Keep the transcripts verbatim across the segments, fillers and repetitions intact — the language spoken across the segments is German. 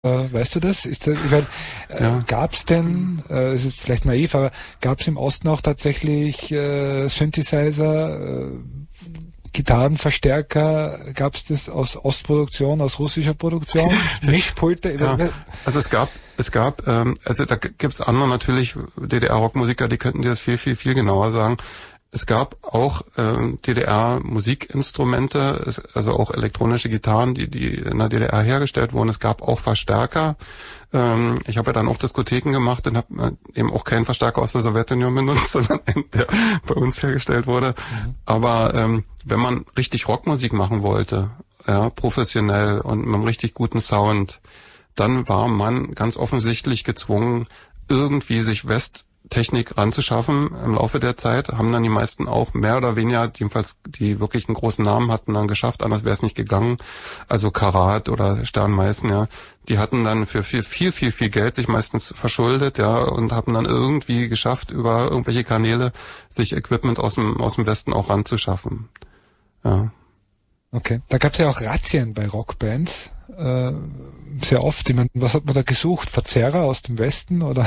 Äh, weißt du das? Ist das, ich mein, äh, Ja. gab es denn, äh, es ist vielleicht naiv, aber gab es im Osten auch tatsächlich äh, Synthesizer, äh, Gitarrenverstärker, gab es das aus Ostproduktion, aus russischer Produktion, Mischpulte? Ja, also es gab, es gab, ähm, also da gibt's andere natürlich, D D R-Rockmusiker, die könnten dir das viel, viel, viel genauer sagen. Es gab auch ähm, D D R-Musikinstrumente, also auch elektronische Gitarren, die, die in der D D R hergestellt wurden. Es gab auch Verstärker. Ähm, ich habe ja dann auch Diskotheken gemacht und habe eben auch keinen Verstärker aus der Sowjetunion benutzt, sondern einen, der bei uns hergestellt wurde. Mhm. Aber ähm, wenn man richtig Rockmusik machen wollte, ja, professionell und mit einem richtig guten Sound, dann war man ganz offensichtlich gezwungen, irgendwie sich West Technik ranzuschaffen im Laufe der Zeit, haben dann die meisten auch mehr oder weniger, jedenfalls die wirklich einen großen Namen hatten, dann geschafft, anders wäre es nicht gegangen. Also Karat oder Stern Meißen, ja, die hatten dann für viel, viel, viel, viel Geld sich meistens verschuldet, ja, und haben dann irgendwie geschafft, über irgendwelche Kanäle sich Equipment aus dem, aus dem Westen auch ranzuschaffen. Ja. Okay. Da gab es ja auch Razzien bei Rockbands, äh, sehr oft. Ich meine, was hat man da gesucht? Verzerrer aus dem Westen oder?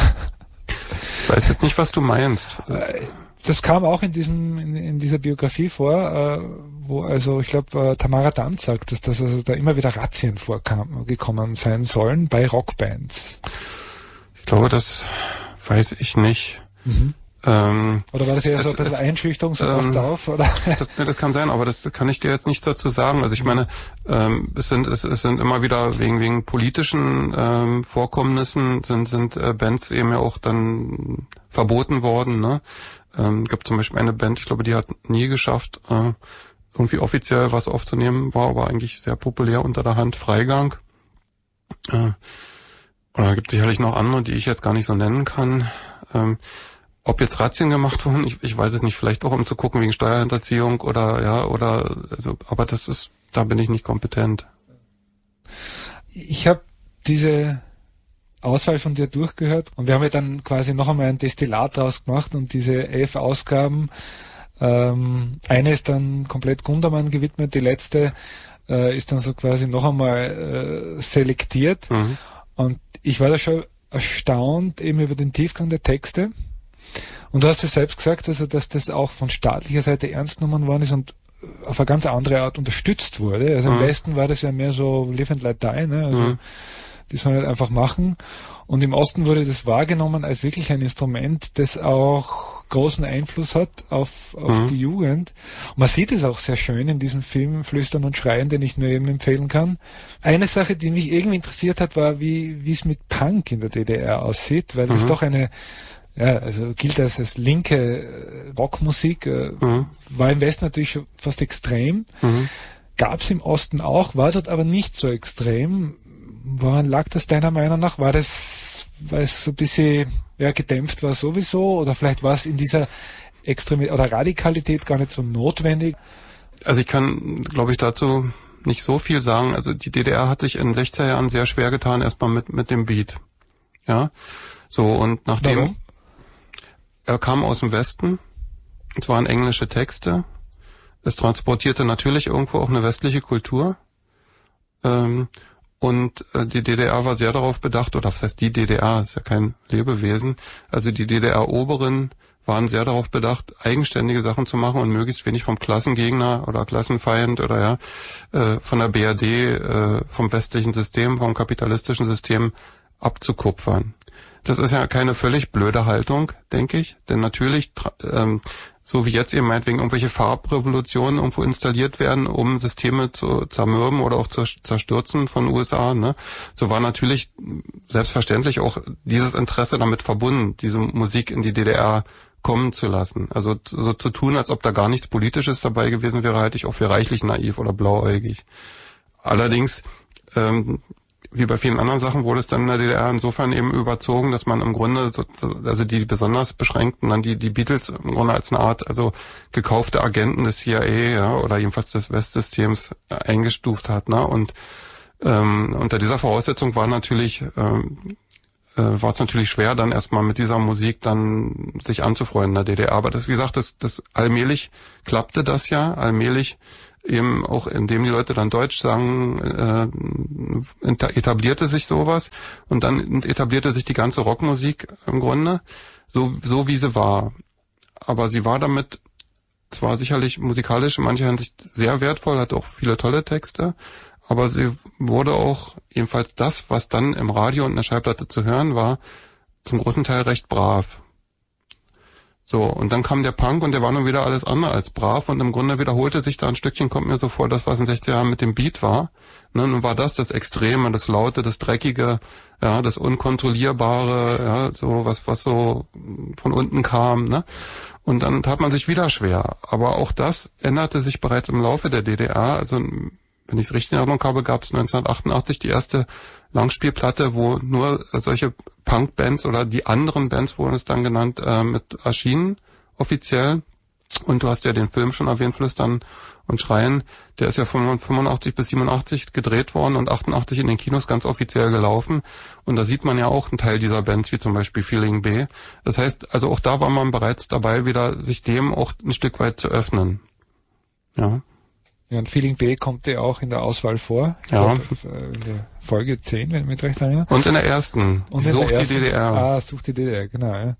Ich weiß jetzt nicht, was du meinst. Das kam auch in diesem in, in dieser Biografie vor, äh, wo also ich glaube äh, Tamara Danz sagt, dass, dass also da immer wieder Razzien vorgekommen sein sollen bei Rockbands. Ich glaube, das weiß ich nicht. Mhm. Ähm, oder war das eher so es, ein bisschen es, Einschüchterung, so ähm, passt's auf? Oder? Das, das kann sein, aber das kann ich dir jetzt nicht dazu sagen. Also ich meine, ähm, es sind es, es sind immer wieder wegen wegen politischen ähm, Vorkommnissen sind sind äh, Bands eben ja auch dann verboten worden. Ne? Ähm, gibt zum Beispiel eine Band, ich glaube, die hat nie geschafft, äh, irgendwie offiziell was aufzunehmen, war aber eigentlich sehr populär unter der Hand, Freigang. Äh, oder gibt sicherlich noch andere, die ich jetzt gar nicht so nennen kann. Ähm, Ob jetzt Razzien gemacht wurden, ich, ich weiß es nicht, vielleicht auch um zu gucken wegen Steuerhinterziehung oder ja, oder also, aber das ist, da bin ich nicht kompetent. Ich habe diese Auswahl von dir durchgehört und wir haben ja dann quasi noch einmal ein Destillat draus gemacht und diese elf Ausgaben, ähm, eine ist dann komplett Gundermann gewidmet, die letzte äh, ist dann so quasi noch einmal äh, selektiert mhm. und ich war da schon erstaunt eben über den Tiefgang der Texte. Und du hast ja selbst gesagt, also, dass das auch von staatlicher Seite ernst genommen worden ist und auf eine ganz andere Art unterstützt wurde. Also mhm. im Westen war das ja mehr so live and let die, ne? Also mhm. die sollen halt einfach machen. Und im Osten wurde das wahrgenommen als wirklich ein Instrument, das auch großen Einfluss hat auf, auf mhm. die Jugend. Und man sieht es auch sehr schön in diesem Film Flüstern und Schreien, den ich nur eben empfehlen kann. Eine Sache, die mich irgendwie interessiert hat, war, wie wie es mit Punk in der D D R aussieht, weil mhm. das doch eine ja, also gilt das als linke Rockmusik, äh, mhm. war im Westen natürlich fast extrem. Mhm. Gab es im Osten auch, war dort aber nicht so extrem. Woran lag das deiner Meinung nach? War das, weil es so ein bisschen ja, gedämpft war sowieso? Oder vielleicht war es in dieser Extrem- oder Radikalität gar nicht so notwendig? Also ich kann, glaube ich, dazu nicht so viel sagen. Also die D D R hat sich in den sechziger Jahren sehr schwer getan, erstmal mit, mit dem Beat. Ja, so und nachdem... Warum? Er kam aus dem Westen, es waren englische Texte, es transportierte natürlich irgendwo auch eine westliche Kultur ähm, und äh, die D D R war sehr darauf bedacht, oder was heißt die D D R, ist ja kein Lebewesen, also die D D R-Oberen waren sehr darauf bedacht, eigenständige Sachen zu machen und möglichst wenig vom Klassengegner oder Klassenfeind oder ja äh, von der B R D, äh, vom westlichen System, vom kapitalistischen System abzukupfern. Das ist ja keine völlig blöde Haltung, denke ich, denn natürlich, ähm, so wie jetzt eben meinetwegen irgendwelche Farbrevolutionen irgendwo installiert werden, um Systeme zu zermürben oder auch zu zerstürzen von U S A, ne, so war natürlich selbstverständlich auch dieses Interesse damit verbunden, diese Musik in die D D R kommen zu lassen. Also so zu tun, als ob da gar nichts Politisches dabei gewesen wäre, halte ich auch für reichlich naiv oder blauäugig. Allerdings, ähm, wie bei vielen anderen Sachen wurde es dann in der D D R insofern eben überzogen, dass man im Grunde, so, also die besonders Beschränkten, dann die die Beatles im Grunde als eine Art, also gekaufte Agenten des C I A, ja, oder jedenfalls des Westsystems eingestuft hat, ne? Und ähm, unter dieser Voraussetzung war natürlich ähm, äh, war es natürlich schwer, dann erstmal mit dieser Musik dann sich anzufreunden in der D D R. Aber das, wie gesagt, das, das allmählich klappte das ja, allmählich eben auch indem die Leute dann Deutsch sagen, äh, etablierte sich sowas und dann etablierte sich die ganze Rockmusik im Grunde so so wie sie war. Aber sie war damit zwar sicherlich musikalisch in mancher Hinsicht sehr wertvoll, hat auch viele tolle Texte, aber sie wurde auch jedenfalls das, was dann im Radio und in der Schallplatte zu hören war, zum großen Teil recht brav. So, und dann kam der Punk und der war nun wieder alles andere als brav und im Grunde wiederholte sich da ein Stückchen, kommt mir so vor, das, was in den sechziger Jahren mit dem Beat war. Ne, nun war das das Extreme, das Laute, das Dreckige, ja, das Unkontrollierbare, ja, so was, was so von unten kam, ne. Und dann tat man sich wieder schwer. Aber auch das änderte sich bereits im Laufe der D D R. Also, wenn ich es richtig in Erinnerung habe, gab es neunzehnhundertachtundachtzig die erste Langspielplatte, wo nur solche Punk-Bands oder die anderen Bands wurden es dann genannt, äh, mit erschienen, offiziell. Und du hast ja den Film schon erwähnt, Flüstern und Schreien. Der ist ja von fünfundachtzig bis siebenundachtzig gedreht worden und achtundachtzig in den Kinos ganz offiziell gelaufen. Und da sieht man ja auch einen Teil dieser Bands, wie zum Beispiel Feeling B. Das heißt, also auch da war man bereits dabei, wieder sich dem auch ein Stück weit zu öffnen. Ja. Ja, und Feeling B kommt ja auch in der Auswahl vor. Ich ja. glaub, in der Folge zehn, wenn ich mich recht erinnere. Und in der ersten. Und in Sucht der ersten, die D D R. Ah, Sucht die D D R, genau. Ja.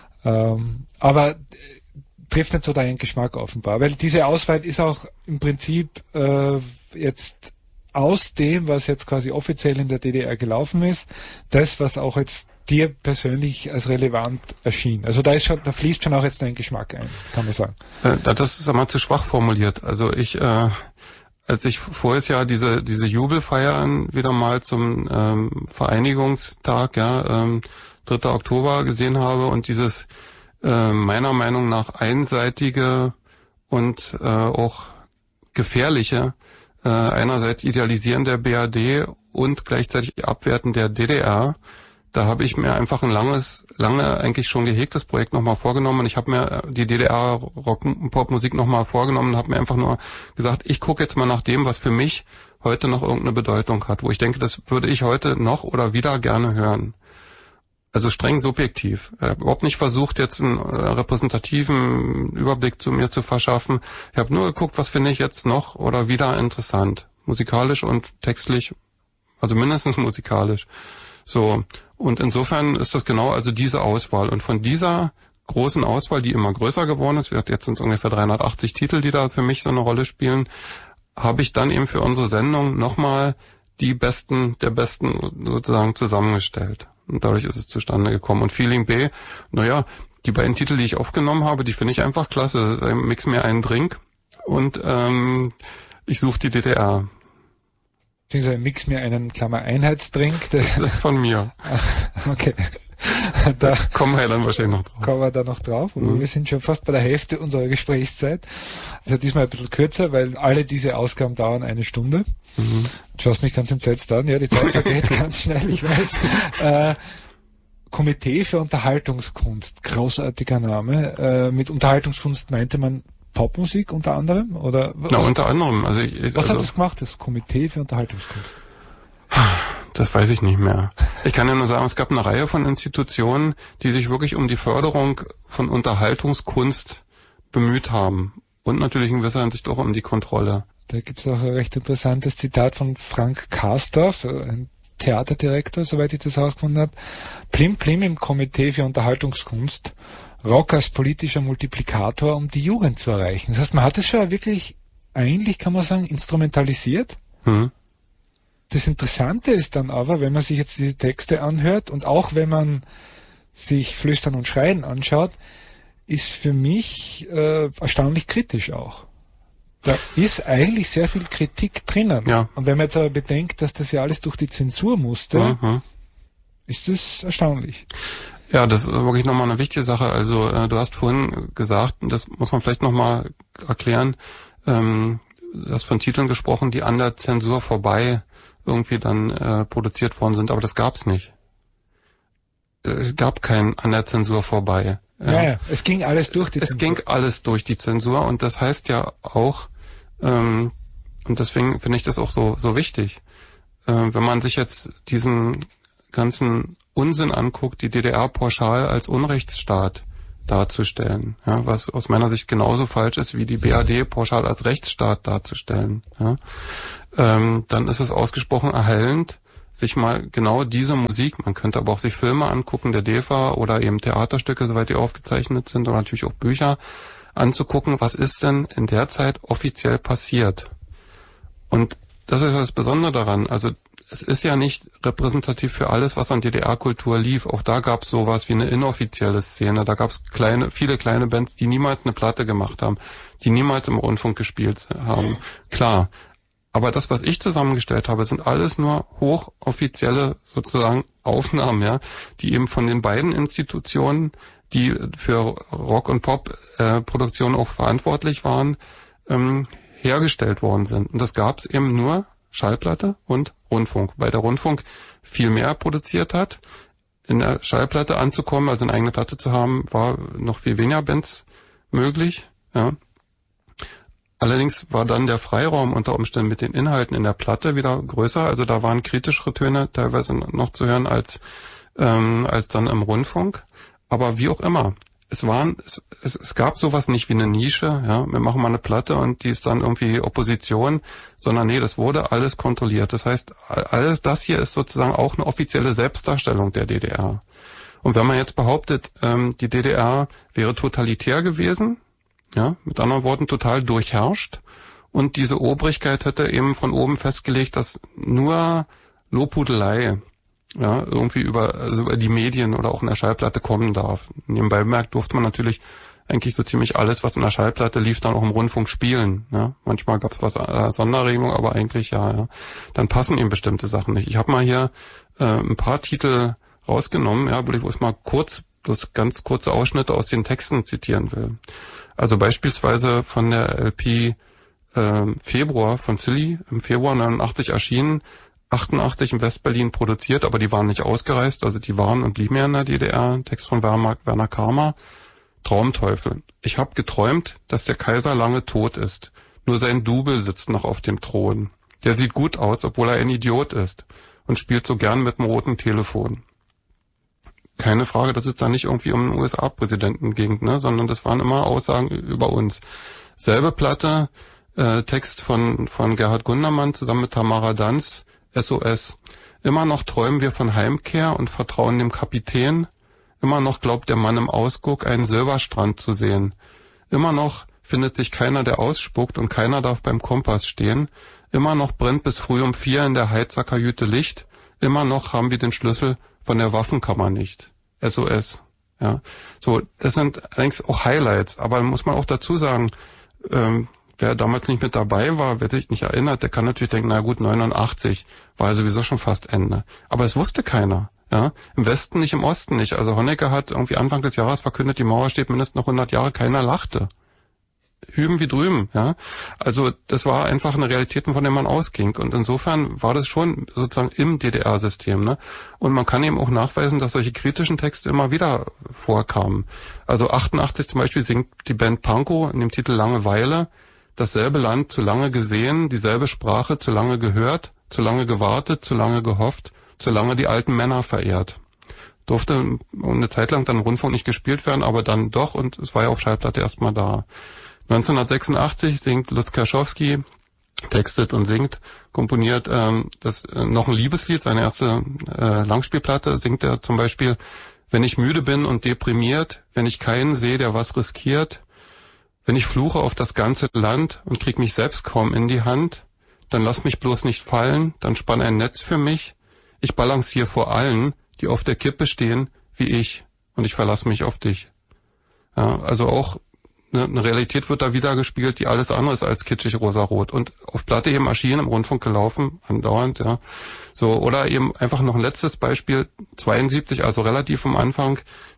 Ähm, aber trifft nicht so deinen Geschmack offenbar, weil diese Auswahl ist auch im Prinzip äh, jetzt aus dem, was jetzt quasi offiziell in der D D R gelaufen ist, das, was auch jetzt dir persönlich als relevant erschien. Also da ist schon, da fließt schon auch jetzt dein Geschmack ein, kann man sagen. Äh, das ist aber zu schwach formuliert. Also ich, äh, als ich voriges Jahr diese diese Jubelfeiern wieder mal zum ähm, Vereinigungstag, ja, ähm, dritter Oktober gesehen habe und dieses äh, meiner Meinung nach einseitige und äh, auch gefährliche, äh, einerseits Idealisieren der B R D und gleichzeitig Abwerten der D D R. Da habe ich mir einfach ein langes, lange eigentlich schon gehegtes Projekt nochmal vorgenommen. Und ich habe mir die D D R-Rock-Pop-Musik nochmal vorgenommen und habe mir einfach nur gesagt, ich gucke jetzt mal nach dem, was für mich heute noch irgendeine Bedeutung hat, wo ich denke, das würde ich heute noch oder wieder gerne hören. Also streng subjektiv. Ich habe überhaupt nicht versucht, jetzt einen repräsentativen Überblick zu mir zu verschaffen. Ich habe nur geguckt, was finde ich jetzt noch oder wieder interessant. Musikalisch und textlich, also mindestens musikalisch. So, und insofern ist das genau also diese Auswahl. Und von dieser großen Auswahl, die immer größer geworden ist, jetzt sind es ungefähr dreihundertachtzig Titel, die da für mich so eine Rolle spielen, habe ich dann eben für unsere Sendung nochmal die Besten der Besten sozusagen zusammengestellt. Und dadurch ist es zustande gekommen. Und Feeling B, naja, die beiden Titel, die ich aufgenommen habe, die finde ich einfach klasse. Das ist ein Mix mir einen Drink und ähm, ich suche die D D R. Beziehungsweise mix mir einen, Klammer, Einheitsdrink. Das ist von mir. Okay. Da, da kommen wir ja dann wahrscheinlich noch drauf. Kommen wir da noch drauf. Mhm. Wir sind schon fast bei der Hälfte unserer Gesprächszeit. Also diesmal ein bisschen kürzer, weil alle diese Ausgaben dauern eine Stunde. Mhm. Du schaust mich ganz entsetzt an. Ja, die Zeit vergeht ganz schnell, ich weiß. Äh, Komitee für Unterhaltungskunst. Großartiger Name. Äh, mit Unterhaltungskunst meinte man Popmusik unter anderem? Oder was? Na, unter anderem. Also ich, was also, hat das gemacht, das Komitee für Unterhaltungskunst? Das weiß ich nicht mehr. Ich kann ja nur sagen, es gab eine Reihe von Institutionen, die sich wirklich um die Förderung von Unterhaltungskunst bemüht haben. Und natürlich in gewisser Hinsicht auch um die Kontrolle. Da gibt es auch ein recht interessantes Zitat von Frank Karsdorf, ein Theaterdirektor, soweit ich das herausgefunden habe. Plim Plim im Komitee für Unterhaltungskunst. Rock als politischer Multiplikator, um die Jugend zu erreichen. Das heißt, man hat es schon wirklich, eigentlich kann man sagen, instrumentalisiert. Mhm. Das Interessante ist dann aber, wenn man sich jetzt diese Texte anhört und auch wenn man sich Flüstern und Schreien anschaut, ist für mich äh, erstaunlich kritisch auch. Da ist eigentlich sehr viel Kritik drinnen. Ja. Und wenn man jetzt aber bedenkt, dass das ja alles durch die Zensur musste, mhm. ist das erstaunlich. Ja, das ist wirklich nochmal eine wichtige Sache. Also äh, du hast vorhin gesagt, und das muss man vielleicht nochmal erklären, ähm, du hast von Titeln gesprochen, die an der Zensur vorbei irgendwie dann äh, produziert worden sind, aber das gab's nicht. Es gab kein an der Zensur vorbei. Ja, ja, ja. Es ging alles durch die es Zensur. Es ging alles durch die Zensur und das heißt ja auch, ähm, und deswegen finde ich das auch so so wichtig, äh, wenn man sich jetzt diesen ganzen Unsinn anguckt, die D D R pauschal als Unrechtsstaat darzustellen, ja, was aus meiner Sicht genauso falsch ist, wie die B R D pauschal als Rechtsstaat darzustellen. Ja. Ähm, dann ist es ausgesprochen erhellend, sich mal genau diese Musik, man könnte aber auch sich Filme angucken, der D E F A oder eben Theaterstücke, soweit die aufgezeichnet sind, oder natürlich auch Bücher, anzugucken, was ist denn in der Zeit offiziell passiert. Und das ist das Besondere daran, also es ist ja nicht repräsentativ für alles, was an D D R-Kultur lief. Auch da gab es sowas wie eine inoffizielle Szene. Da gab es kleine, viele kleine Bands, die niemals eine Platte gemacht haben, die niemals im Rundfunk gespielt haben. Klar. Aber das, was ich zusammengestellt habe, sind alles nur hochoffizielle sozusagen Aufnahmen, ja, die eben von den beiden Institutionen, die für Rock- und Pop-Produktion auch verantwortlich waren, ähm, hergestellt worden sind. Und das gab es eben nur Schallplatte und Rundfunk. Weil der Rundfunk viel mehr produziert hat. In der Schallplatte anzukommen, also eine eigene Platte zu haben, war noch viel weniger Bands möglich. Ja. Allerdings war dann der Freiraum unter Umständen mit den Inhalten in der Platte wieder größer. Also da waren kritischere Töne teilweise noch zu hören als ähm, als dann im Rundfunk. Aber wie auch immer. Es waren, es, es, es gab sowas nicht wie eine Nische, ja, wir machen mal eine Platte und die ist dann irgendwie Opposition, sondern nee, das wurde alles kontrolliert. Das heißt, alles das hier ist sozusagen auch eine offizielle Selbstdarstellung der D D R. Und wenn man jetzt behauptet, ähm, die D D R wäre totalitär gewesen, ja, mit anderen Worten total durchherrscht, und diese Obrigkeit hätte eben von oben festgelegt, dass nur Lobhudelei, ja, irgendwie über, also über die Medien oder auch in der Schallplatte kommen darf. Nebenbei bemerkt durfte man natürlich eigentlich so ziemlich alles, was in der Schallplatte lief, dann auch im Rundfunk spielen. Ja. Manchmal gab es was äh, Sonderregelung, aber eigentlich ja, ja. Dann passen eben bestimmte Sachen nicht. Ich habe mal hier äh, ein paar Titel rausgenommen, ja, wo ich bloß mal kurz, bloß ganz kurze Ausschnitte aus den Texten zitieren will. Also beispielsweise von der L P äh, Februar von Silly, im Februar neunundachtzig erschienen, achtundachtzig in Westberlin produziert, aber die waren nicht ausgereist, also die waren und blieben ja in der D D R. Text von Werner, Werner Karma. Traumteufel. Ich habe geträumt, dass der Kaiser lange tot ist. Nur sein Double sitzt noch auf dem Thron. Der sieht gut aus, obwohl er ein Idiot ist, und spielt so gern mit dem roten Telefon. Keine Frage, dass es da nicht irgendwie um einen U S A-Präsidenten ging, ne, sondern das waren immer Aussagen über uns. Selbe Platte, äh, Text von von Gerhard Gundermann zusammen mit Tamara Danz, S O S. Immer noch träumen wir von Heimkehr und vertrauen dem Kapitän. Immer noch glaubt der Mann im Ausguck, einen Silberstrand zu sehen. Immer noch findet sich keiner, der ausspuckt, und keiner darf beim Kompass stehen. Immer noch brennt bis früh um vier in der Heizerkajüte Licht. Immer noch haben wir den Schlüssel von der Waffenkammer nicht. S O S. Ja. So, das sind allerdings auch Highlights, aber da muss man auch dazu sagen, ähm, wer damals nicht mit dabei war, wer sich nicht erinnert, der kann natürlich denken, na gut, neunundachtzig war ja sowieso schon fast Ende. Aber es wusste keiner. Ja, im Westen nicht, im Osten nicht. Also Honecker hat irgendwie Anfang des Jahres verkündet, die Mauer steht mindestens noch hundert Jahre, keiner lachte. Hüben wie drüben, ja. Also das war einfach eine Realität, von der man ausging. Und insofern war das schon sozusagen im D D R-System, ne. Und man kann eben auch nachweisen, dass solche kritischen Texte immer wieder vorkamen. Also achtundachtzig zum Beispiel singt die Band Pankow in dem Titel Langeweile: Dasselbe Land zu lange gesehen, dieselbe Sprache zu lange gehört, zu lange gewartet, zu lange gehofft, zu lange die alten Männer verehrt. Durfte eine Zeit lang dann im Rundfunk nicht gespielt werden, aber dann doch, und es war ja auf Schallplatte erstmal da. neunzehnhundertsechsundachtzig singt Lutz Kerschowski, textet und singt, komponiert ähm, das äh, noch ein Liebeslied, seine erste äh, Langspielplatte, singt er zum Beispiel: Wenn ich müde bin und deprimiert, wenn ich keinen sehe, der was riskiert, wenn ich fluche auf das ganze Land und krieg mich selbst kaum in die Hand, dann lass mich bloß nicht fallen, dann spann ein Netz für mich. Ich balanciere vor allen, die auf der Kippe stehen, wie ich, und ich verlasse mich auf dich. Ja, also auch eine, eine Realität wird da wieder gespielt, die alles andere ist als kitschig rosarot. Und auf Platte eben erschienen, im Rundfunk gelaufen, andauernd, ja. So, oder eben einfach noch ein letztes Beispiel, zweiundsiebzig, also relativ am Anfang,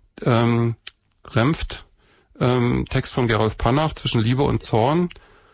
ähm, Renft, ähm, Text von Gerolf Pannach, Zwischen Liebe und Zorn.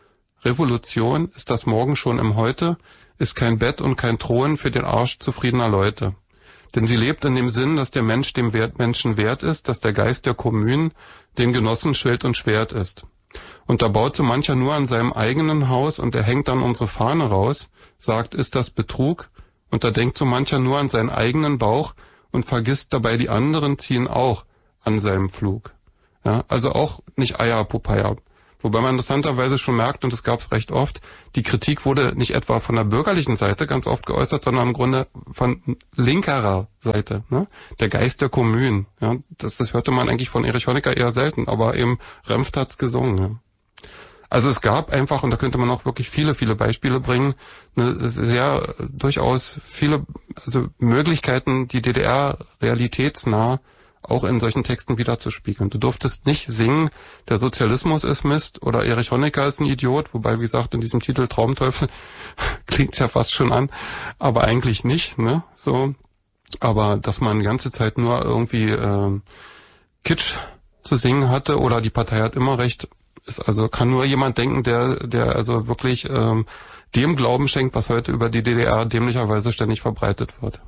Revolution ist das Morgen schon im Heute, ist kein Bett und kein Thron für den Arsch zufriedener Leute. Denn sie lebt in dem Sinn, dass der Mensch dem Wert Menschen wert ist, dass der Geist der Kommunen den Genossen Schild und Schwert ist. Und da baut so mancher nur an seinem eigenen Haus und er hängt dann unsere Fahne raus, sagt, ist das Betrug? Und da denkt so mancher nur an seinen eigenen Bauch und vergisst dabei, die anderen ziehen auch an seinem Flug. Ja, also auch nicht Eier, Popeye. Wobei man interessanterweise schon merkt, und das gab es recht oft, die Kritik wurde nicht etwa von der bürgerlichen Seite ganz oft geäußert, sondern im Grunde von linkerer Seite. Ne? Der Geist der Kommune. Ja? Das, das hörte man eigentlich von Erich Honecker eher selten, aber eben Remft hat's gesungen. Ja? Also es gab einfach, und da könnte man auch wirklich viele, viele Beispiele bringen, eine sehr durchaus viele also Möglichkeiten, die D D R realitätsnah auch in solchen Texten wiederzuspiegeln. Du durftest nicht singen, der Sozialismus ist Mist oder Erich Honecker ist ein Idiot, wobei, wie gesagt, in diesem Titel Traumteufel klingt's ja fast schon an, aber eigentlich nicht, ne? So, aber dass man die ganze Zeit nur irgendwie äh, Kitsch zu singen hatte oder die Partei hat immer recht, ist also kann nur jemand denken, der der also wirklich ähm, dem Glauben schenkt, was heute über die D D R dämlicherweise ständig verbreitet wird.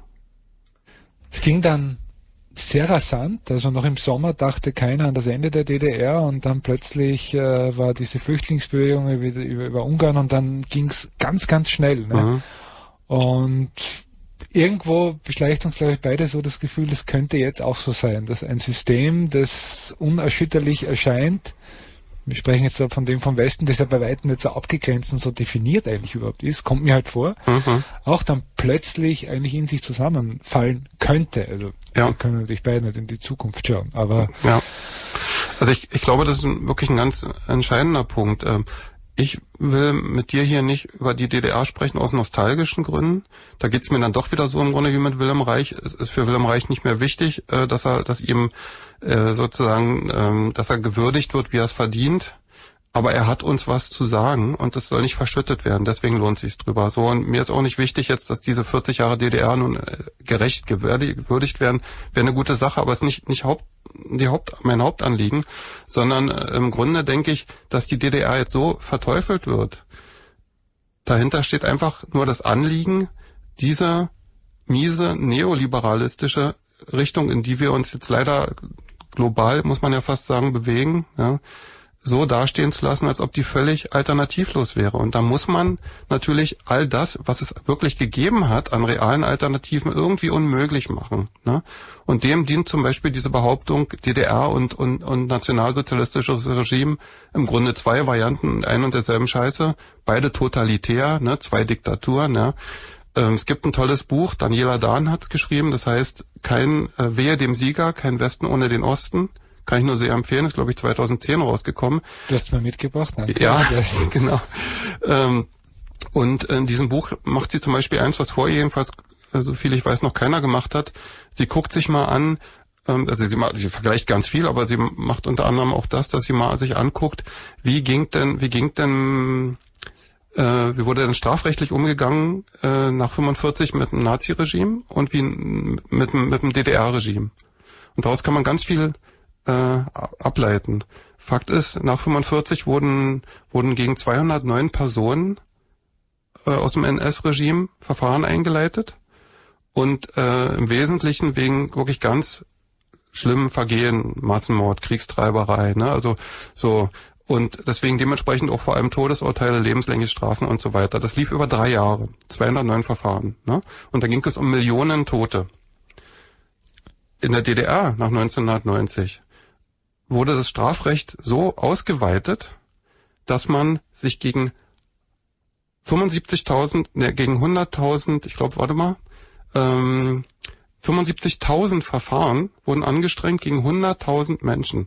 Es ging dann sehr rasant, also noch im Sommer dachte keiner an das Ende der D D R und dann plötzlich äh, war diese Flüchtlingsbewegung über, über, über Ungarn und dann ging's ganz, ganz schnell. Ne? Mhm. Und irgendwo beschleicht uns, glaube ich, beide so das Gefühl, das könnte jetzt auch so sein, dass ein System, das unerschütterlich erscheint, wir sprechen jetzt von dem vom Westen, das ja bei weitem nicht so abgegrenzt und so definiert eigentlich überhaupt ist, kommt mir halt vor, mhm. auch dann plötzlich eigentlich in sich zusammenfallen könnte. Also ja. Wir können natürlich beide nicht in die Zukunft schauen, aber... Ja, also ich, ich glaube, das ist ein, wirklich ein ganz entscheidender Punkt. Ich will mit dir hier nicht über die D D R sprechen aus nostalgischen Gründen. Da geht's mir dann doch wieder so im Grunde wie mit Wilhelm Reich. Es ist für Wilhelm Reich nicht mehr wichtig, dass er, dass ihm sozusagen, dass er gewürdigt wird, wie er es verdient. Aber er hat uns was zu sagen und das soll nicht verschüttet werden. Deswegen lohnt sich's drüber. So, und mir ist auch nicht wichtig jetzt, dass diese vierzig Jahre D D R nun gerecht gewürdigt werden. Wäre eine gute Sache, aber es ist nicht, nicht Haupt, die Haupt, mein Hauptanliegen, sondern äh, im Grunde denke ich, dass die D D R jetzt so verteufelt wird. Dahinter steht einfach nur das Anliegen, diese miese neoliberalistische Richtung, in die wir uns jetzt leider global, muss man ja fast sagen, bewegen, ja, so dastehen zu lassen, als ob die völlig alternativlos wäre. Und da muss man natürlich all das, was es wirklich gegeben hat an realen Alternativen, irgendwie unmöglich machen. Ne? Und dem dient zum Beispiel diese Behauptung, D D R und, und, und nationalsozialistisches Regime, im Grunde zwei Varianten ein und derselben Scheiße, beide totalitär, ne? Zwei Diktaturen. Ne? Ähm, es gibt ein tolles Buch, Daniela Dahn hat's geschrieben, das heißt, kein äh, Wehe dem Sieger, kein Westen ohne den Osten. Kann ich nur sehr empfehlen, ist glaube ich zweitausendzehn rausgekommen. Du hast mir mitgebracht, danke. Ja, genau. Ähm, und in diesem Buch macht sie zum Beispiel eins, was vorher jedenfalls, so viel ich weiß, noch keiner gemacht hat. Sie guckt sich mal an, ähm, also sie, sie vergleicht ganz viel, aber sie macht unter anderem auch das, dass sie mal sich anguckt, wie ging denn, wie ging denn, äh, wie wurde denn strafrechtlich umgegangen äh, nach fünfundvierzig mit dem Nazi-Regime und wie mit, mit dem D D R-Regime. Und daraus kann man ganz viel Äh, ableiten. Fakt ist, nach fünfundvierzig wurden wurden gegen zweihundertneun Personen äh, aus dem N S-Regime Verfahren eingeleitet und äh, im Wesentlichen wegen wirklich ganz schlimmen Vergehen, Massenmord, Kriegstreiberei, ne, also so und deswegen dementsprechend auch vor allem Todesurteile, lebenslängliche Strafen und so weiter. Das lief über drei Jahre, zweihundertneun Verfahren, ne, und da ging es um Millionen Tote. In der D D R nach neunzehnhundertneunzig wurde das Strafrecht so ausgeweitet, dass man sich gegen fünfundsiebzigtausend, ne, gegen hunderttausend, ich glaube, warte mal, ähm, fünfundsiebzigtausend Verfahren wurden angestrengt gegen hunderttausend Menschen.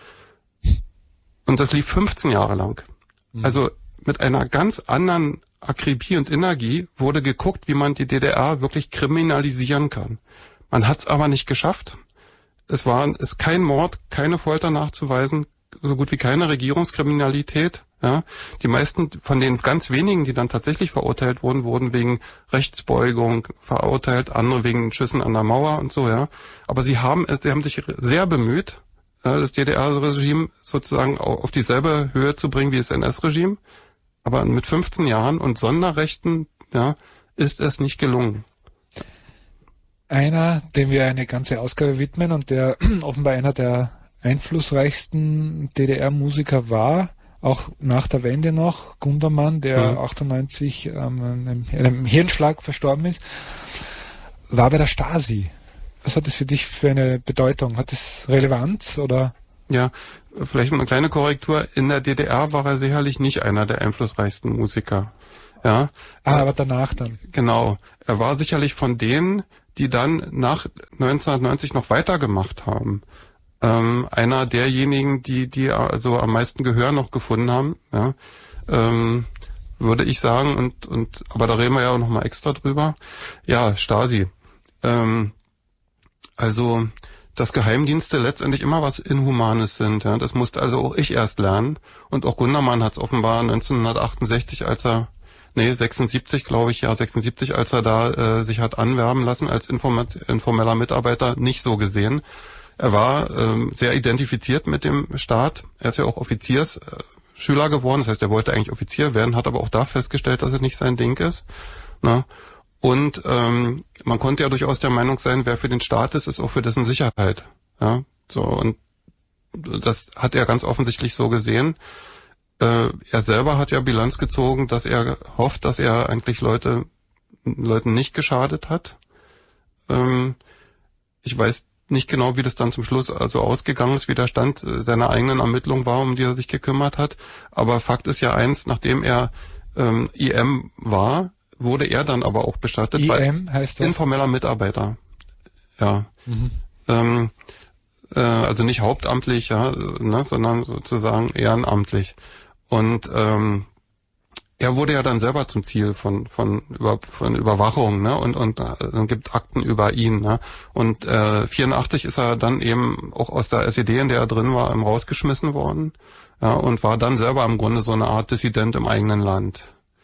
Und das lief fünfzehn Jahre lang. Mhm. Also mit einer ganz anderen Akribie und Energie wurde geguckt, wie man die D D R wirklich kriminalisieren kann. Man hat's aber nicht geschafft. Es war ist kein Mord, keine Folter nachzuweisen, so gut wie keine Regierungskriminalität. Ja, die meisten von den ganz wenigen, die dann tatsächlich verurteilt wurden, wurden wegen Rechtsbeugung verurteilt, andere wegen Schüssen an der Mauer und so. Ja, aber sie haben sie haben sich sehr bemüht, das D D R-Regime sozusagen auf dieselbe Höhe zu bringen wie das N S-Regime. Aber mit fünfzehn Jahren und Sonderrechten, ja, ist es nicht gelungen. Einer, dem wir eine ganze Ausgabe widmen und der offenbar einer der einflussreichsten D D R-Musiker war, auch nach der Wende noch, Gundermann, der mhm. achtundneunzig ähm, einem, einem Hirnschlag verstorben ist, war bei der Stasi. Was hat das für dich für eine Bedeutung? Hat das Relevanz oder Ja, vielleicht eine kleine Korrektur. In der D D R war er sicherlich nicht einer der einflussreichsten Musiker. Ja. Ah, aber danach dann. Genau. Er war sicherlich von denen, die dann nach neunzehnhundertneunzig noch weitergemacht haben. Ähm, einer derjenigen, die, die also am meisten Gehör noch gefunden haben, ja, ähm, würde ich sagen, und, und, aber da reden wir ja auch nochmal extra drüber. Ja, Stasi. Ähm, also, dass Geheimdienste letztendlich immer was Inhumanes sind, ja. Das musste also auch ich erst lernen. Und auch Gundermann hat es offenbar neunzehnhundertachtundsechzig, als er, nee, sechsundsiebzig, glaube ich, ja, sechsundsiebzig, als er da äh, sich hat anwerben lassen als informat- informeller Mitarbeiter, nicht so gesehen. Er war ähm, sehr identifiziert mit dem Staat. Er ist ja auch Offiziersschüler geworden, das heißt, er wollte eigentlich Offizier werden, hat aber auch da festgestellt, dass es nicht sein Ding ist. Ne? Und ähm, man konnte ja durchaus der Meinung sein, wer für den Staat ist, ist auch für dessen Sicherheit. Ja, so, und das hat er ganz offensichtlich so gesehen. Äh, er selber hat ja Bilanz gezogen, dass er hofft, dass er eigentlich Leute Leuten nicht geschadet hat. Ähm, ich weiß nicht genau, wie das dann zum Schluss also ausgegangen ist, wie der Stand seiner eigenen Ermittlung war, um die er sich gekümmert hat. Aber Fakt ist ja eins, nachdem er ähm, I M war, wurde er dann aber auch bestattet. I M heißt das? Informeller Mitarbeiter. Ja. Mhm. Ähm, äh, also nicht hauptamtlich, ja, ne, sondern sozusagen ehrenamtlich. Und ähm, er wurde ja dann selber zum Ziel von von über von Überwachung, ne, und und dann gibt Akten über ihn, ne, und äh, vierundachtzig ist er dann eben auch aus der S E D, in der er drin war, ähm, rausgeschmissen worden, ja, und war dann selber im Grunde so eine Art Dissident im eigenen Land.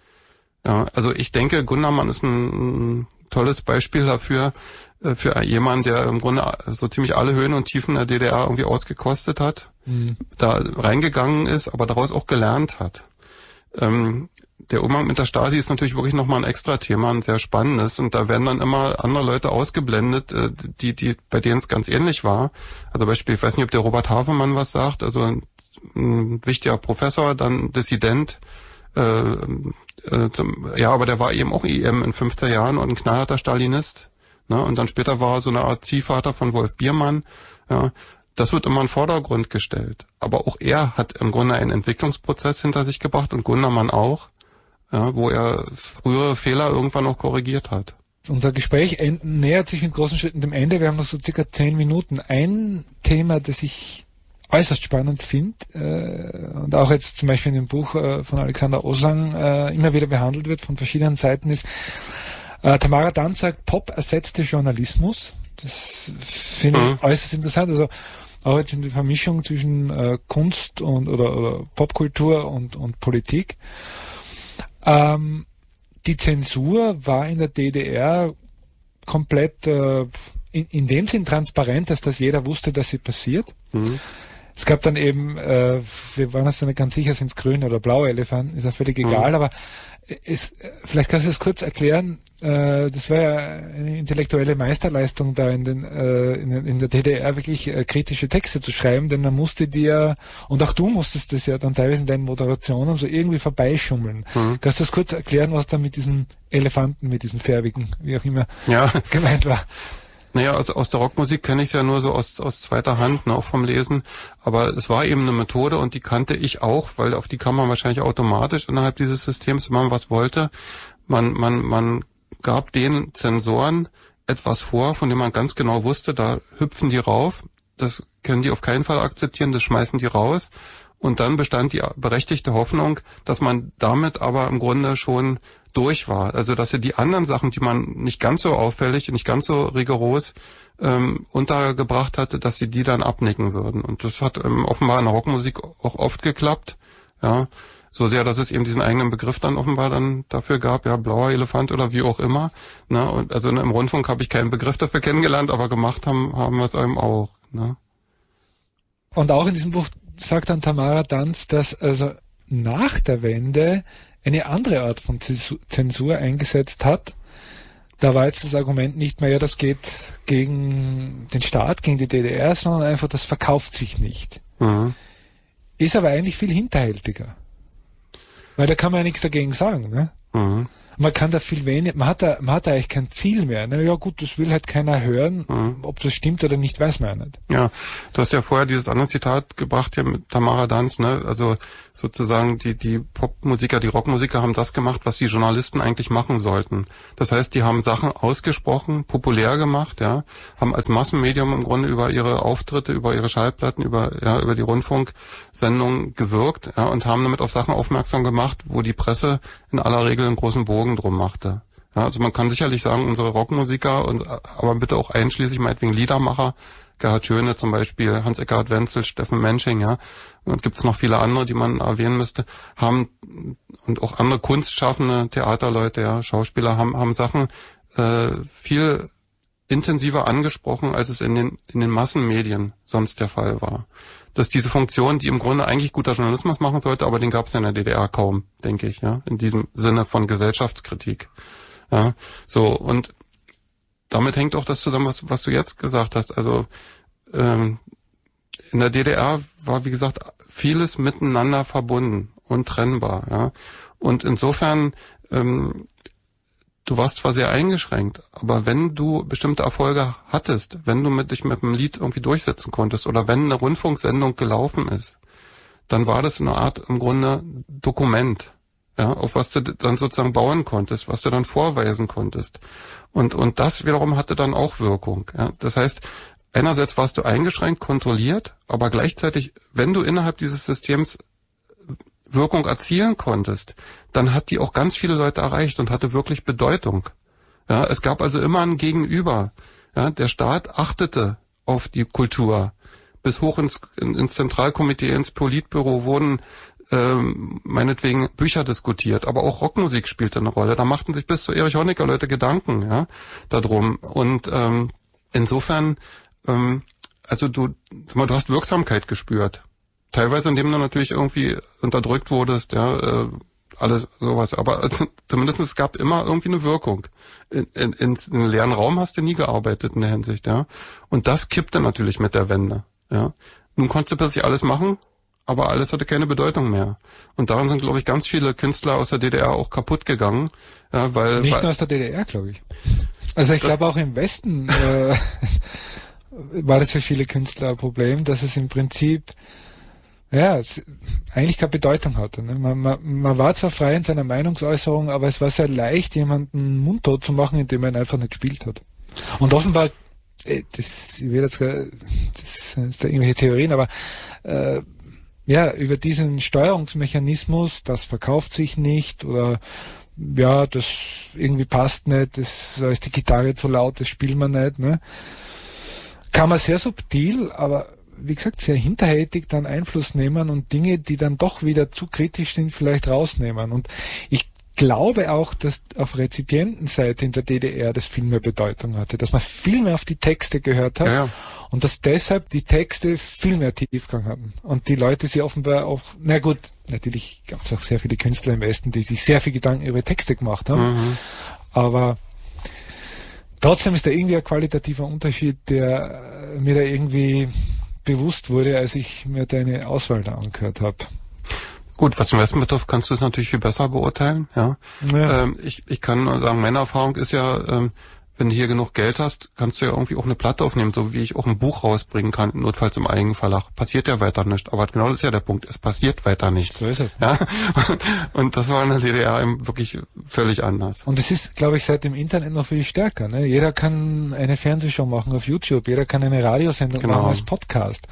Ja, also ich denke, Gundermann ist ein, ein tolles Beispiel dafür, äh, für jemanden, der im Grunde so ziemlich alle Höhen und Tiefen der D D R irgendwie ausgekostet hat, mhm. da reingegangen ist, aber daraus auch gelernt hat. Ähm, Der Umgang mit der Stasi ist natürlich wirklich nochmal ein extra Thema, ein sehr spannendes, und da werden dann immer andere Leute ausgeblendet, die, die, bei denen es ganz ähnlich war. Also Beispiel, ich weiß nicht, ob der Robert Havemann was sagt, also ein, ein wichtiger Professor, dann Dissident, äh, äh, zum, ja, aber der war eben auch I M in fünfziger Jahren und ein knallharter Stalinist, ne? Und dann später war er so eine Art Ziehvater von Wolf Biermann, ja. Das wird immer in den Vordergrund gestellt. Aber auch er hat im Grunde einen Entwicklungsprozess hinter sich gebracht, und Gundermann auch, ja, wo er frühere Fehler irgendwann noch korrigiert hat. Unser Gespräch end- nähert sich mit großen Schritten dem Ende. Wir haben noch so circa zehn Minuten. Ein Thema, das ich äußerst spannend finde äh, und auch jetzt zum Beispiel in dem Buch äh, von Alexander Oslang äh, immer wieder behandelt wird von verschiedenen Seiten, ist, äh, Tamara Danz sagt, Pop ersetzte Journalismus. Das finde ich mhm. äußerst interessant. Also auch jetzt in der Vermischung zwischen äh, Kunst und oder, oder Popkultur und, und Politik. Ähm, die Zensur war in der D D R komplett äh, in, in dem Sinn transparent, dass das jeder wusste, dass sie passiert. Mhm. Es gab dann eben, äh, wir waren uns nicht ganz sicher, sind es grüne oder blaue Elefanten, ist ja völlig egal, mhm. aber es, vielleicht kannst du das kurz erklären, äh, das war ja eine intellektuelle Meisterleistung da in, den, äh, in, in der D D R wirklich äh, kritische Texte zu schreiben, denn man musste dir, und auch du musstest das ja dann teilweise in deinen Moderationen so irgendwie vorbeischummeln. Mhm. Kannst du das kurz erklären, was da mit diesem Elefanten, mit diesem färbigen, wie auch immer, ja. gemeint war? Naja, also aus der Rockmusik kenne ich es ja nur so aus, aus zweiter Hand, ne, auch vom Lesen. Aber es war eben eine Methode, und die kannte ich auch, weil auf die kam man wahrscheinlich automatisch innerhalb dieses Systems, wenn man was wollte. Man, man, man gab den Zensoren etwas vor, von dem man ganz genau wusste, da hüpfen die rauf. Das können die auf keinen Fall akzeptieren, das schmeißen die raus. Und dann bestand die berechtigte Hoffnung, dass man damit aber im Grunde schon durch war. Also dass sie die anderen Sachen, die man nicht ganz so auffällig, nicht ganz so rigoros ähm, untergebracht hatte, dass sie die dann abnicken würden. Und das hat ähm, offenbar in der Rockmusik auch oft geklappt. Ja, so sehr, dass es eben diesen eigenen Begriff dann offenbar dann dafür gab, ja, blauer Elefant oder wie auch immer. Ne? Und also im Rundfunk habe ich keinen Begriff dafür kennengelernt, aber gemacht haben haben wir es eben auch. Ne? Und auch in diesem Buch sagt dann Tamara Danz, dass also nach der Wende eine andere Art von Zensur eingesetzt hat. Da war jetzt das Argument nicht mehr, ja, das geht gegen den Staat, gegen die D D R, sondern einfach, das verkauft sich nicht. Mhm. Ist aber eigentlich viel hinterhältiger. Weil da kann man ja nichts dagegen sagen. Ne? Mhm. Man kann da viel weniger, man hat da, man hat da eigentlich kein Ziel mehr. Na ja gut, das will halt keiner hören. Mhm. Ob das stimmt oder nicht, weiß man ja nicht. Ja, du hast ja vorher dieses andere Zitat gebracht hier mit Tamara Danz, ne? Also sozusagen die, die Popmusiker, die Rockmusiker haben das gemacht, was die Journalisten eigentlich machen sollten. Das heißt, die haben Sachen ausgesprochen, populär gemacht, ja, haben als Massenmedium im Grunde über ihre Auftritte, über ihre Schallplatten, über, ja, über die Rundfunksendungen gewirkt, ja, und haben damit auf Sachen aufmerksam gemacht, wo die Presse in aller Regel einen großen Bogen drum machte. Ja, also man kann sicherlich sagen, unsere Rockmusiker, und aber bitte auch einschließlich meinetwegen Liedermacher, Gerhard Schöne zum Beispiel, Hans-Eckhard Wenzel, Steffen Mensching, ja, und gibt es noch viele andere, die man erwähnen müsste, haben, und auch andere kunstschaffende Theaterleute, ja, Schauspieler, haben haben Sachen äh, viel intensiver angesprochen, als es in den in den Massenmedien sonst der Fall war. Dass diese Funktion, die im Grunde eigentlich guter Journalismus machen sollte, aber den gab es ja in der D D R kaum, denke ich, ja, in diesem Sinne von Gesellschaftskritik. Ja, so, und damit hängt auch das zusammen, was, was du jetzt gesagt hast. Also ähm, in der D D R war, wie gesagt, vieles miteinander verbunden und trennbar. Ja, und insofern, ähm, du warst zwar sehr eingeschränkt, aber wenn du bestimmte Erfolge hattest, wenn du mit dich mit einem Lied irgendwie durchsetzen konntest oder wenn eine Rundfunksendung gelaufen ist, dann war das eine Art im Grunde Dokument, ja, auf was du dann sozusagen bauen konntest, was du dann vorweisen konntest. Und und das wiederum hatte dann auch Wirkung. Ja. Das heißt, einerseits warst du eingeschränkt, kontrolliert, aber gleichzeitig, wenn du innerhalb dieses Systems Wirkung erzielen konntest, dann hat die auch ganz viele Leute erreicht und hatte wirklich Bedeutung. Ja, es gab also immer ein Gegenüber. Ja, der Staat achtete auf die Kultur. Bis hoch ins, ins Zentralkomitee, ins Politbüro wurden ähm, meinetwegen Bücher diskutiert, aber auch Rockmusik spielte eine Rolle. Da machten sich bis zu Erich Honecker Leute Gedanken, ja, darum. Und ähm, insofern, ähm, also du, sag mal, du hast Wirksamkeit gespürt. Teilweise, indem du natürlich irgendwie unterdrückt wurdest, ja, äh, alles sowas. Aber also, zumindest es gab immer irgendwie eine Wirkung. In, in, in einem leeren Raum hast du nie gearbeitet in der Hinsicht, ja. Und das kippte natürlich mit der Wende, ja. Nun konntest du plötzlich alles machen, aber alles hatte keine Bedeutung mehr. Und daran sind, glaube ich, ganz viele Künstler aus der D D R auch kaputt gegangen. Ja, weil, Nicht weil, nur aus der D D R, glaube ich. Also ich glaube auch im Westen äh, war das für viele Künstler ein Problem, dass es im Prinzip ja, es eigentlich keine Bedeutung hatte. Ne? Man, man, man war zwar frei in seiner Meinungsäußerung, aber es war sehr leicht, jemanden mundtot zu machen, indem man ihn einfach nicht gespielt hat. Und offenbar, das, ich will jetzt, das sind da irgendwelche Theorien, aber äh, ja, über diesen Steuerungsmechanismus, das verkauft sich nicht oder ja, das irgendwie passt nicht, das da ist die Gitarre zu laut, das spielt man nicht, ne? Kann man sehr subtil, aber wie gesagt, sehr hinterhältig dann Einfluss nehmen und Dinge, die dann doch wieder zu kritisch sind, vielleicht rausnehmen. Und ich glaube auch, dass auf Rezipientenseite in der D D R das viel mehr Bedeutung hatte, dass man viel mehr auf die Texte gehört hat, ja, ja. Und dass deshalb die Texte viel mehr Tiefgang hatten. Und die Leute sie offenbar auch, na gut, natürlich gab es auch sehr viele Künstler im Westen, die sich sehr viel Gedanken über Texte gemacht haben, mhm. aber trotzdem ist da irgendwie ein qualitativer Unterschied, der mir da irgendwie bewusst wurde, als ich mir deine Auswahl da angehört habe. Gut, was den Westen betrifft, kannst du es natürlich viel besser beurteilen. Ja, ja. Ähm, ich, ich kann nur sagen, meine Erfahrung ist ja, ähm, wenn du hier genug Geld hast, kannst du ja irgendwie auch eine Platte aufnehmen, so wie ich auch ein Buch rausbringen kann, notfalls im Eigenverlag. Passiert ja weiter nicht. Aber genau das ist ja der Punkt. Es passiert weiter nichts. So ist es. Ja? Und das war in der D D R eben wirklich völlig anders. Und es ist, glaube ich, seit dem Internet noch viel stärker. Ne? Jeder kann eine Fernsehshow machen auf YouTube. Jeder kann eine Radiosendung genau. machen als Podcast.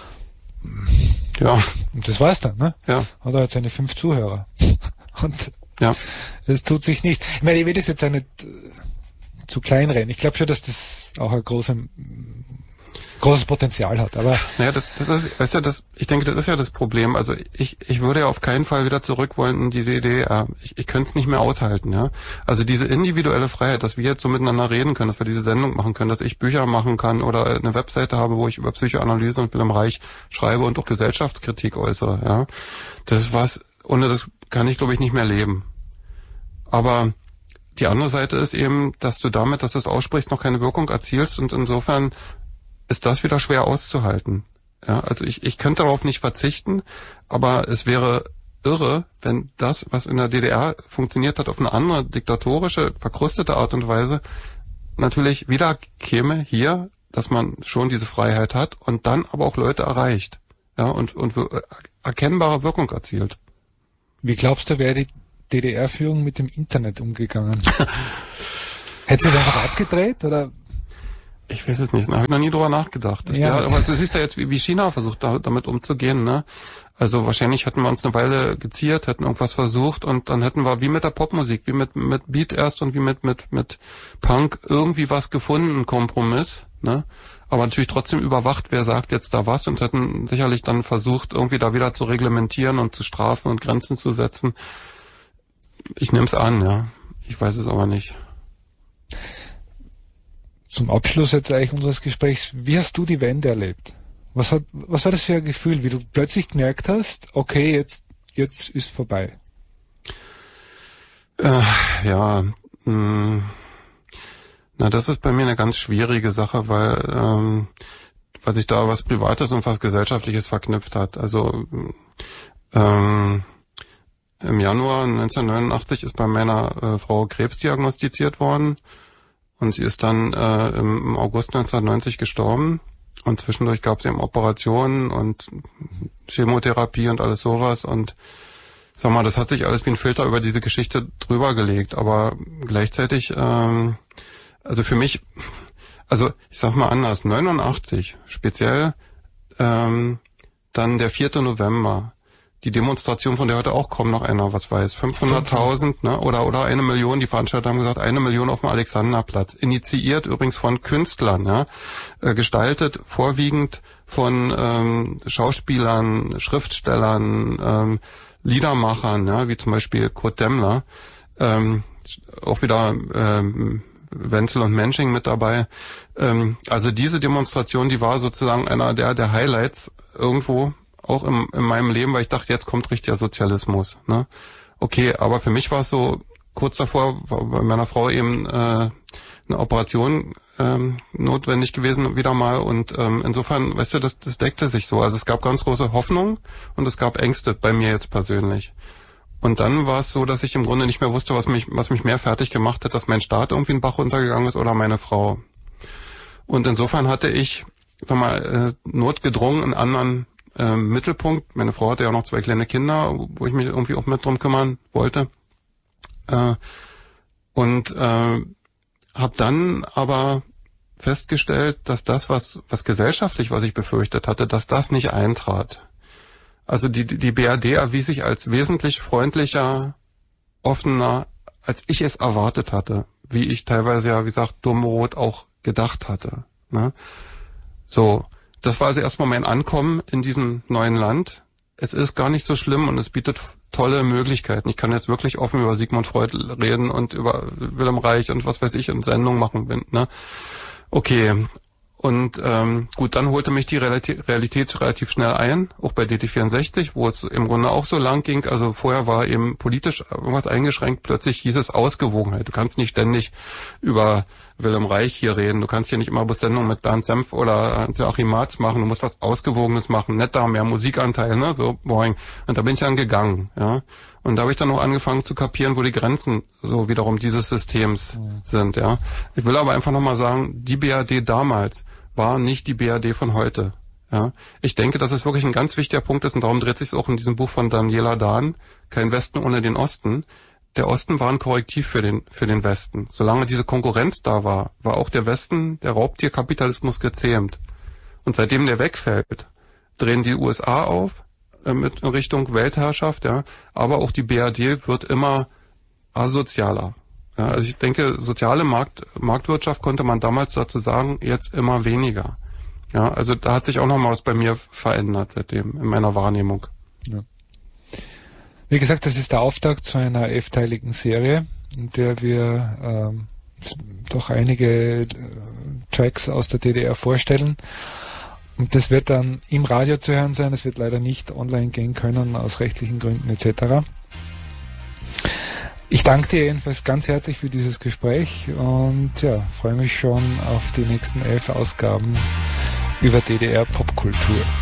Ja. Und das war's dann, ne? Ja. Hat er halt seine fünf Zuhörer. Und ja. es tut sich nichts. Ich meine, ich will das jetzt auch nicht zu klein reden. Ich glaube schon, dass das auch ein großes, großes Potenzial hat. Aber naja, das, das ist, weißt du, das, ich denke, das ist ja das Problem. Also ich, ich würde ja auf keinen Fall wieder zurück wollen in die D D R. Ich, ich könnte es nicht mehr aushalten, ja. Also diese individuelle Freiheit, dass wir jetzt so miteinander reden können, dass wir diese Sendung machen können, dass ich Bücher machen kann oder eine Webseite habe, wo ich über Psychoanalyse und Wilhelm Reich schreibe und auch Gesellschaftskritik äußere, ja. Das ist was, ohne das kann ich, glaube ich, nicht mehr leben. Aber die andere Seite ist eben, dass du damit, dass du es aussprichst, noch keine Wirkung erzielst und insofern ist das wieder schwer auszuhalten. Ja, also ich, ich könnte darauf nicht verzichten, aber es wäre irre, wenn das, was in der D D R funktioniert hat, auf eine andere diktatorische, verkrustete Art und Weise natürlich wieder käme hier, dass man schon diese Freiheit hat und dann aber auch Leute erreicht, ja, und, und erkennbare Wirkung erzielt. Wie glaubst du, wäre die D D R-Führung mit dem Internet umgegangen? Hätte sie es einfach abgedreht, oder? Ich weiß es nicht, da habe ich noch nie drüber nachgedacht. Das ja. wär, aber du siehst ja jetzt, wie, wie China versucht, da, damit umzugehen, ne? Also wahrscheinlich hätten wir uns eine Weile geziert, hätten irgendwas versucht und dann hätten wir wie mit der Popmusik, wie mit mit Beat erst und wie mit mit mit Punk irgendwie was gefunden, einen Kompromiss, ne? Aber natürlich trotzdem überwacht, wer sagt jetzt da was und hätten sicherlich dann versucht, irgendwie da wieder zu reglementieren und zu strafen und Grenzen zu setzen. Ich nehme es an, ja. Ich weiß es aber nicht. Zum Abschluss jetzt eigentlich unseres Gesprächs, wie hast du die Wende erlebt? Was hat, was war das für ein Gefühl, wie du plötzlich gemerkt hast, okay, jetzt, jetzt ist vorbei? Äh, ja, mh, na, das ist bei mir eine ganz schwierige Sache, weil, ähm, weil sich da was Privates und was Gesellschaftliches verknüpft hat. Also, ähm, im Januar neunzehnhundertneunundachtzig ist bei meiner äh, Frau Krebs diagnostiziert worden und sie ist dann äh, im, im August neunzehnhundertneunzig gestorben. Und zwischendurch gab es eben Operationen und Chemotherapie und alles sowas. Und sag mal, das hat sich alles wie ein Filter über diese Geschichte drüber gelegt. Aber gleichzeitig, ähm, also für mich, also ich sag mal anders, neunundachtzig speziell, ähm, dann der vierte November, die Demonstration, von der heute auch kaum noch einer was weiß, fünfhunderttausend, ne, oder oder eine Million, die Veranstalter haben gesagt, eine Million auf dem Alexanderplatz, initiiert übrigens von Künstlern, ja, äh, gestaltet vorwiegend von ähm, Schauspielern, Schriftstellern, ähm, Liedermachern, ja, wie zum Beispiel Kurt Demmler, ähm, auch wieder ähm, Wenzel und Mensching mit dabei. Ähm, also diese Demonstration, die war sozusagen einer der der Highlights irgendwo, auch im, in meinem Leben, weil ich dachte, jetzt kommt richtiger Sozialismus. Ne? Okay, aber für mich war es so, kurz davor war bei meiner Frau eben äh, eine Operation ähm, notwendig gewesen, wieder mal. Und ähm, insofern, weißt du, das, das deckte sich so. Also es gab ganz große Hoffnung und es gab Ängste bei mir jetzt persönlich. Und dann war es so, dass ich im Grunde nicht mehr wusste, was mich, was mich mehr fertig gemacht hat, dass mein Staat irgendwie in den Bach runtergegangen ist oder meine Frau. Und insofern hatte ich, sag mal, äh, notgedrungen einen anderen äh, Mittelpunkt. Meine Frau hatte ja noch zwei kleine Kinder, wo ich mich irgendwie auch mit drum kümmern wollte. Äh, und äh, habe dann aber festgestellt, dass das, was, was gesellschaftlich, was ich befürchtet hatte, dass das nicht eintrat. Also die, die B R D erwies sich als wesentlich freundlicher, offener, als ich es erwartet hatte. Wie ich teilweise ja, wie gesagt, dummrot auch gedacht hatte. Ne? So, das war also erstmal mein Ankommen in diesem neuen Land. Es ist gar nicht so schlimm und es bietet tolle Möglichkeiten. Ich kann jetzt wirklich offen über Sigmund Freud reden und über Wilhelm Reich und was weiß ich und Sendungen machen. Ne? Okay. Und ähm, gut, dann holte mich die Realität, Realität relativ schnell ein, auch bei D D vierundsechzig, wo es im Grunde auch so lang ging. Also vorher war eben politisch irgendwas eingeschränkt, plötzlich hieß es Ausgewogenheit. Du kannst nicht ständig über Wilhelm Reich hier reden, du kannst hier nicht immer bloß Sendungen mit Bernd Senf oder Hans-Joachim Marz machen, du musst was Ausgewogenes machen, netter, mehr Musikanteil, ne, so boing. Und da bin ich dann gegangen, ja. Und da habe ich dann auch angefangen zu kapieren, wo die Grenzen so wiederum dieses Systems mhm. sind, ja. Ich will aber einfach nochmal sagen, die B R D damals war nicht die B R D von heute, ja. Ich denke, dass es wirklich ein ganz wichtiger Punkt ist und darum dreht sich auch in diesem Buch von Daniela Dahn, Kein Westen ohne den Osten. Der Osten war ein Korrektiv für den, für den Westen. Solange diese Konkurrenz da war, war auch der Westen, der Raubtierkapitalismus gezähmt. Und seitdem der wegfällt, drehen die U S A auf, mit in Richtung Weltherrschaft, ja, aber auch die B R D wird immer asozialer. Ja, also ich denke, soziale Markt, Marktwirtschaft konnte man damals dazu sagen, jetzt immer weniger. Ja, also da hat sich auch noch mal was bei mir verändert seitdem in meiner Wahrnehmung. Ja. Wie gesagt, das ist der Auftakt zu einer elfteiligen Serie, in der wir ähm, doch einige äh, Tracks aus der D D R vorstellen. Und das wird dann im Radio zu hören sein. Es wird leider nicht online gehen können, aus rechtlichen Gründen et cetera. Ich danke dir jedenfalls ganz herzlich für dieses Gespräch und ja, freue mich schon auf die nächsten elf Ausgaben über D D R Popkultur.